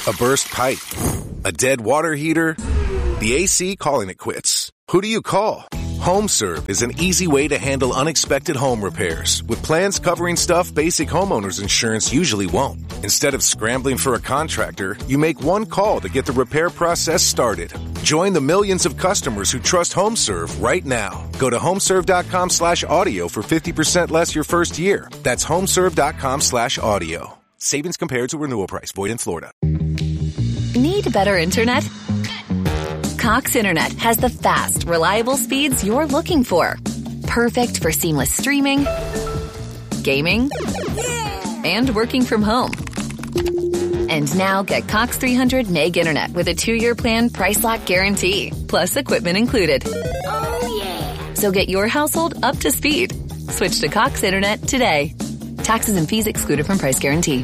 A burst pipe? A dead water heater? The AC calling it quits. Who do you call? HomeServe is an easy way to handle unexpected home repairs with plans covering stuff basic homeowners insurance usually won't. Instead of scrambling for a contractor, you make one call to get the repair process started. Join the millions of customers who trust HomeServe right now. Go to homeserve.com/audio for 50% less your first year. That's homeserve.com/audio. Savings compared to renewal price. Void in Florida. Need better internet? Cox Internet has the fast, reliable speeds you're looking for. Perfect for seamless streaming, gaming, and working from home. And now get Cox 300 meg internet with a 2-year plan price lock guarantee, plus equipment included. Oh, yeah. So get your household up to speed. Switch to Cox Internet today. Taxes and fees excluded from price guarantee.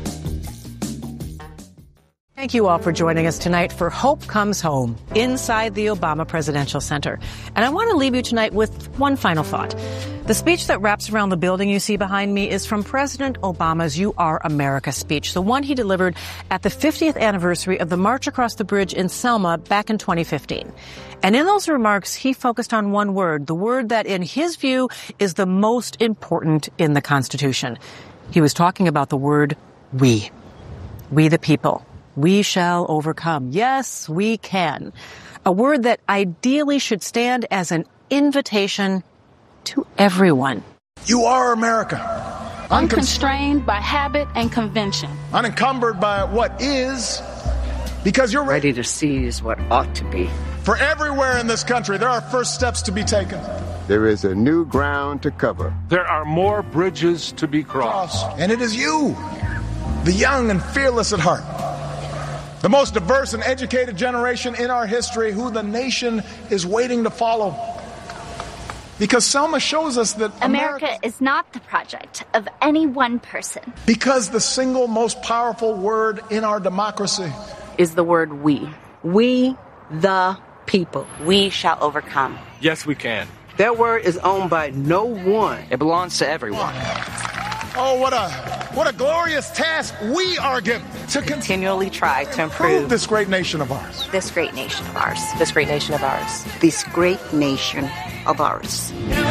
Thank you all for joining us tonight for Hope Comes Home, inside the Obama Presidential Center. And I want to leave you tonight with one final thought. The speech that wraps around the building you see behind me is from President Obama's You Are America speech, the one he delivered at the 50th anniversary of the March Across the Bridge in Selma back in 2015. And in those remarks, he focused on one word, the word that in his view is the most important in the Constitution. He was talking about the word we. We the people. We shall overcome. Yes, we can. A word that ideally should stand as an invitation to everyone. You are America. Unconstrained by habit and convention. Unencumbered by what is, because you're ready to seize what ought to be. For everywhere in this country, there are first steps to be taken. There is a new ground to cover. There are more bridges to be crossed. And it is you, the young and fearless at heart, the most diverse and educated generation in our history, who the nation is waiting to follow. Because Selma shows us that America is not the project of any one person. Because the single most powerful word in our democracy is the word we. We, the people. We shall overcome. Yes, we can. That word is owned by no one. It belongs to everyone. Oh, what a glorious task we are given to continually try to improve this great nation of ours. This great nation of ours. This great nation of ours. This great nation of ours.